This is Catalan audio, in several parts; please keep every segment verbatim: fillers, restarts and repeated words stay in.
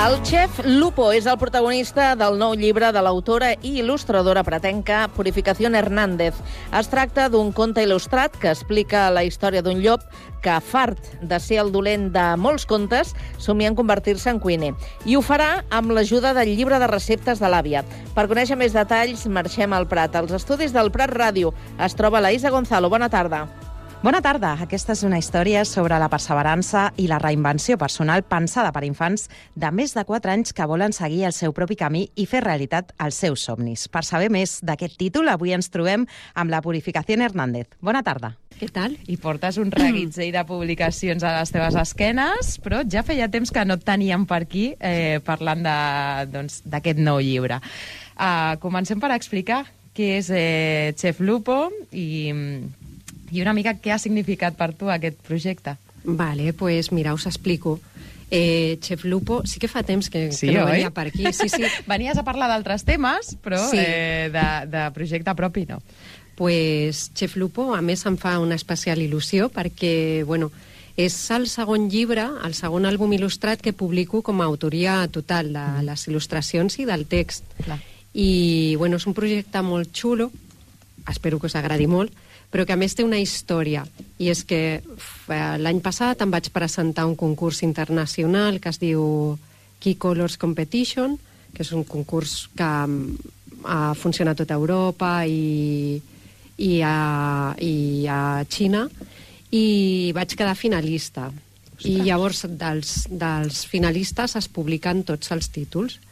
El xef Lupo és el protagonista del nou llibre de l'autora i il·lustradora pretenca Purificación Hernández. Es tracta d'un conte il·lustrat que explica la història d'un llop que, fart de ser el dolent de molts contes, somia en convertir-se en cuiner. I ho farà amb l'ajuda del llibre de receptes de l'àvia. Per conèixer més detalls, marxem al Prat. Als estudis del Prat Ràdio es troba la Isa Gonzalo. Bona tarda. Bona tarda. Aquesta és una història sobre la perseverança i la reinvenció personal pensada per infants de més de quatre anys que volen seguir el seu propi camí i fer realitat els seus somnis. Per saber més d'aquest títol, avui ens trobem amb la Purificación Hernández. Bona tarda. Què tal? I portes un reguitzell de publicacions a les teves esquenes, però ja feia temps que no et teníem per aquí eh, parlant d'aquest doncs, nou llibre. Uh, comencem per explicar què és eh, Chef Lupo i... I una mica què ha significat per tu aquest projecte? Vale, pues mira, us explico. Eh, Chef Lupo, sí que fa temps que, sí, que no oi? venia per aquí. Sí, sí. Venies a parlar d'altres temes, però sí. eh, de, de projecte propi no. Pues Chef Lupo, a més, em fa una especial il·lusió perquè, bueno, és el segon llibre, el segon àlbum il·lustrat que publico com a autoria total de mm. les il·lustracions i del text. Clar. I, bueno, és un projecte molt xulo, espero que us agradi molt, però que a més té una història, i és que l'any passat em vaig presentar un concurs internacional que es diu Key Colors Competition, que és un concurs que uh, funciona a tota Europa i, i, a, i a Xina, i vaig quedar finalista. Ostres. I llavors dels, dels finalistes es publiquen tots els títols.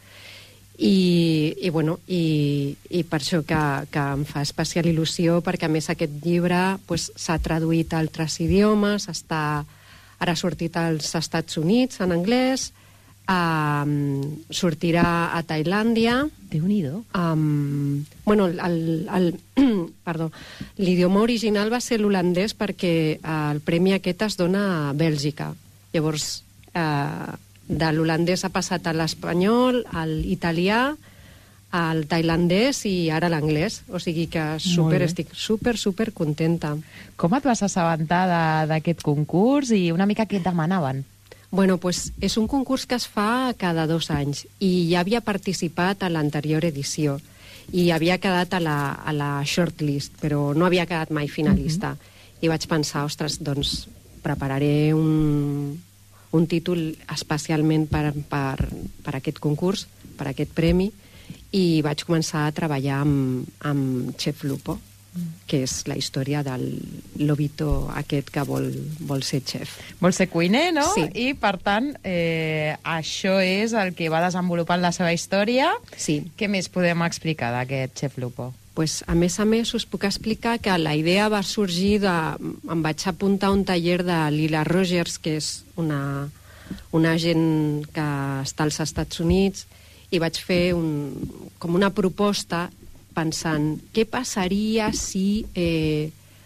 I, i, bueno, i, i per això que, que em fa especial il·lusió, perquè a més aquest llibre pues, s'ha traduït a altres idiomes, està, ara ha sortit als Estats Units en anglès, um, sortirà a Tailàndia. Déu-n'hi-do. Um, bueno, el, el, perdó, l'idioma original va ser l'holandès perquè el premi aquest es dona a Bèlgica. Llavors... Uh, de l'holandès ha passat a l'espanyol, a l'italià, al tailandès i ara a l'anglès. O sigui que super, estic super, super contenta. Com et vas assabentar d'aquest concurs i una mica què et demanaven? Bueno, pues és un concurs que es fa cada dos anys i ja havia participat a l'anterior edició i havia quedat a la, a la shortlist, però no havia quedat mai finalista. Uh-huh. I vaig pensar, ostres, doncs prepararé un... un títol especialment per, per, per aquest concurs, per aquest premi, i vaig començar a treballar amb, amb Chef Lupo, mm. que és la història del lobito aquest que vol, vol ser xef. Vol ser cuiner, no? Sí. I, per tant, eh, això és el que va desenvolupant la seva història. Sí. Què més podem explicar d'aquest Chef Lupo? Pues, a més a més, us puc explicar que la idea va sorgir de... Em vaig apuntar a un taller de Lila Rogers, que és una, una gent que està als Estats Units, i vaig fer un, com una proposta pensant què passaria si eh,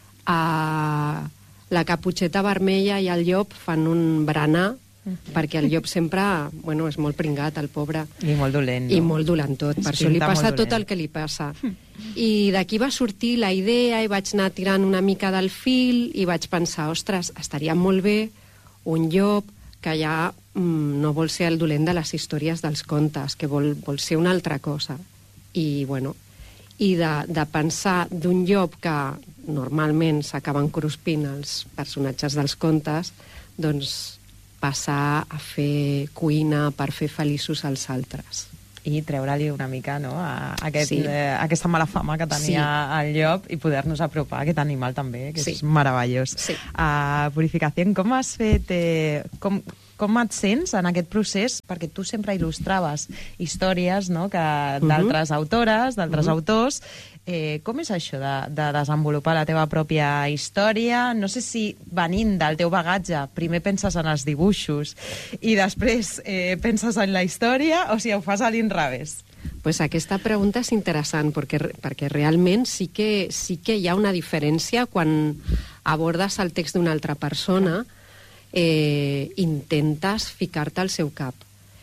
a la Caputxeta Vermella i el llop fan un berenar, uh-huh. perquè el llop sempre, bueno, és molt pringat, el pobre. I molt dolent, no? I molt dolent tot, per això li passa tot el que li passa. I d'aquí va sortir la idea i vaig anar tirant una mica del fil i vaig pensar, ostres, estaria molt bé un llop que ja mm, no vol ser el dolent de les històries dels contes, que vol, vol ser una altra cosa. I, bueno, i de, de pensar d'un llop que normalment s'acaben cruspint els personatges dels contes, doncs passar a fer cuina per fer feliços als altres. I treure-li una mica, no?, a aquest, sí. eh, aquesta mala fama que tenia sí. el llop i poder-nos apropar a aquest animal també, que sí. és meravellós. Sí. Uh, Purificació, com has fet... Eh, com, com et sents en aquest procés? Perquè tu sempre il·lustraves històries, no?, que d'altres uh-huh. autores, d'altres uh-huh. autors. Eh, com és això de, de desenvolupar la teva pròpia història? No sé si venint del teu bagatge primer penses en els dibuixos i després eh, penses en la història, o si ho fas a l'inrevés? Pues aquesta pregunta és interessant perquè, perquè realment sí que, sí que hi ha una diferència quan abordes el text d'una altra persona, eh, intentes ficar-te al seu cap.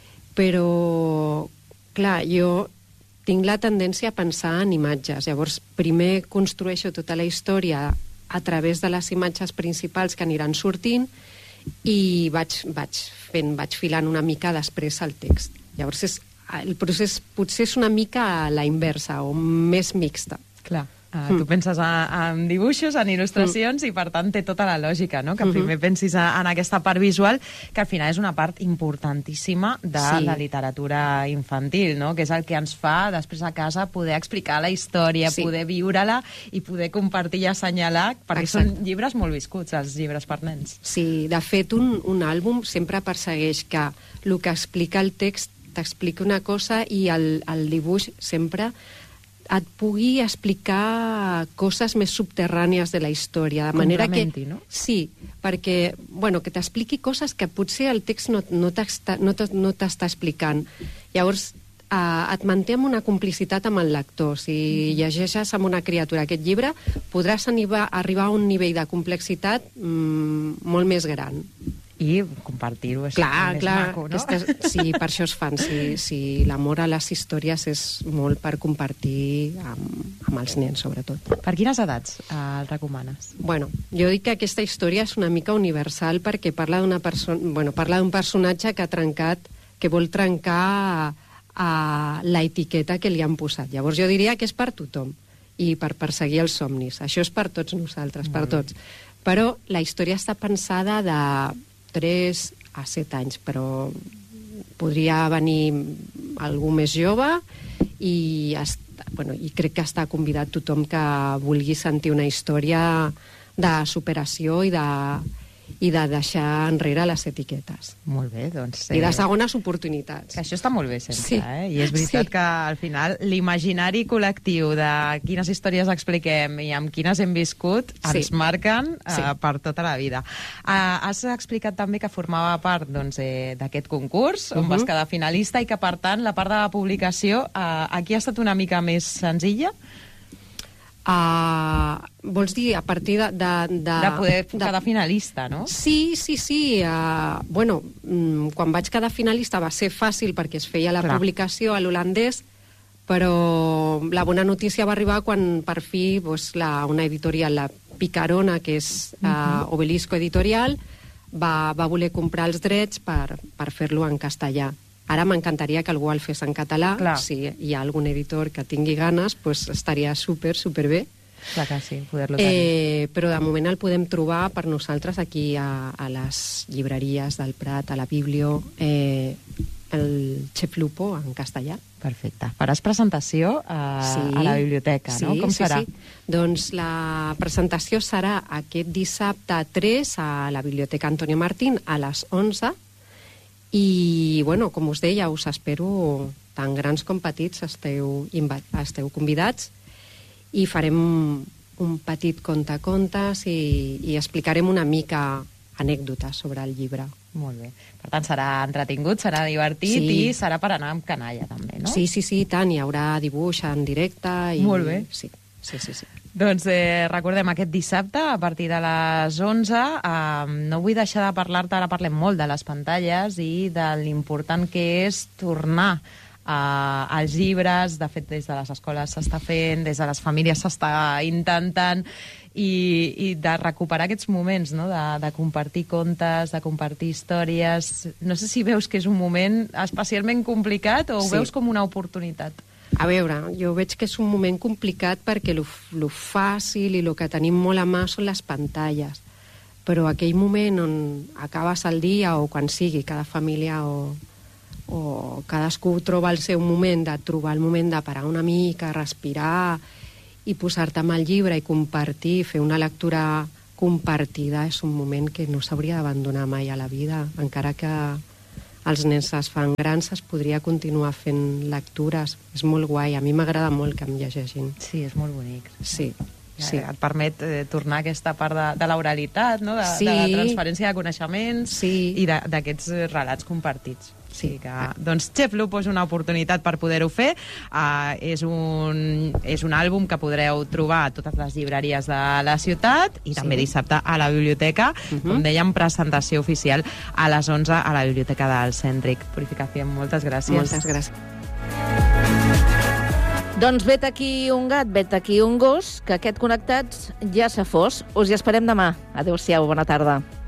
Però, clar, jo tinc la tendència a pensar en imatges. Llavors, primer construeixo tota la història a través de les imatges principals que aniran sortint i vaig, vaig, fent, vaig filant una mica després el text. Llavors, és, el procés potser és una mica a la inversa, o més mixta. Clar. Uh, mm. Tu penses en dibuixos, en il·lustracions, mm. i per tant té tota la lògica, no? Que primer mm-hmm. pensis en aquesta part visual, que al final és una part importantíssima de sí. la literatura infantil, no? Que és el que ens fa després a casa poder explicar la història, sí. poder viure-la i poder compartir i assenyalar, perquè Exacte. Són llibres molt viscuts, els llibres per nens. Sí, de fet, un, un àlbum sempre persegueix que el que explica el text t'explica una cosa i el, el dibuix sempre et pugui explicar coses més subterrànies de la història. De manera que, no? Sí, perquè, bueno, que t'expliqui coses que potser el text no, no t'està no no explicant. Llavors, eh, et manté amb una complicitat amb el lector. Si llegeixes amb una criatura aquest llibre, podràs arribar, arribar a un nivell de complexitat mm, molt més gran. I compartir-ho és clar, més clar, maco, no? Aquestes, sí, per això es fan. Sí, sí, l'amor a les històries és molt per compartir amb, amb els nens, sobretot. Per quines edats eh, el recomanes? Bueno, jo dic que aquesta història és una mica universal perquè parla d'una persona, bueno, parla d'un personatge que ha trencat, que vol trencar a la etiqueta que li han posat. Llavors jo diria que és per tothom i per perseguir els somnis. Això és per tots nosaltres, per tots. Però la història està pensada de tres a set anys, però podria venir algú més jove i, està, bueno, i crec que està convidat tothom que vulgui sentir una història de superació i de, i de deixar enrere les etiquetes. Molt bé, doncs... Eh... I de segones oportunitats. Que això està molt bé sempre, sí. eh? I és veritat sí. que al final l'imaginari col·lectiu de quines històries expliquem i amb quines hem viscut ens sí. marquen eh, sí. per tota la vida. Uh, has explicat també que formava part doncs, eh, d'aquest concurs, on uh -huh. vas quedar finalista i que, per tant, la part de la publicació uh, aquí ha estat una mica més senzilla? Uh, vols dir a partir de... De, de, de poder de... quedar finalista, no? Sí, sí, sí. Uh, bueno, mm, quan vaig quedar finalista va ser fàcil perquè es feia la Clar. publicació a l'holandès, però la bona notícia va arribar quan per fi pues, la, una editorial, la Picarona, que és uh, uh-huh. Obelisco Editorial, va, va voler comprar els drets per, per fer-lo en castellà. Ara m'encantaria que algú el fes en català. Clar. Si hi ha algun editor que tingui ganes, pues estaria super, super bé. Clar que sí, poder-lo tenir. Eh, però de moment el podem trobar per nosaltres aquí a, a les llibreries del Prat, a la Biblio, eh, el Chef Lupo en castellà. Perfecte. Faràs presentació a, sí, a la biblioteca, sí, no? Com sí, serà? Sí. Doncs la presentació serà aquest dissabte tres a la Biblioteca Antonio Martín a les onze. I, bueno, com us deia, us espero, tant grans com petits, esteu, esteu convidats i farem un petit conte-contes i, i explicarem una mica anècdotes sobre el llibre. Molt bé. Per tant, serà entretingut, serà divertit sí. i serà per anar amb canalla, també, no? Sí, sí, sí, tant. Hi haurà dibuix en directe. I... Molt bé. Sí, sí, sí. sí. Doncs eh, recordem, aquest dissabte, a partir de les onze, eh, no vull deixar de parlar-te, ara parlem molt de les pantalles i de l'important que és tornar eh, als llibres. De fet, des de les escoles s'està fent, des de les famílies s'està intentant, i, i de recuperar aquests moments, no? de, de compartir contes, de compartir històries. No sé si veus que és un moment especialment complicat o ho sí. veus com una oportunitat? A veure, jo veig que és un moment complicat perquè lo, lo fàcil i el que tenim molt a mà són les pantalles. Però aquell moment on acabes el dia o quan sigui, cada família o, o cadascú troba el seu moment de trobar el moment de parar una mica, respirar i posar-te amb el llibre i compartir, fer una lectura compartida, és un moment que no s'hauria d'abandonar mai a la vida, encara que els nens es fan grans, es podria continuar fent lectures. És molt guai, a mi m'agrada molt que em llegeixin. Sí, és molt bonic. Sí, ja, sí. Et permet eh, tornar a aquesta part de, de l'oralitat, no? de, sí. de la transferència de coneixements sí. i d'aquests relats compartits. Sí. Que, doncs Chef Lupo és una oportunitat per poder-ho fer. Uh, és, un, és un àlbum que podreu trobar a totes les llibreries de la ciutat i sí. també dissabte a la biblioteca. Uh -huh. Com dèiem, presentació oficial a les onze a la biblioteca del Cèntric. Purificació, moltes gràcies. Moltes gràcies. Doncs vet aquí un gat, vet aquí un gos, que aquest Connectats ja s'ha fos. Us hi esperem demà. Adéu-siau, bona tarda.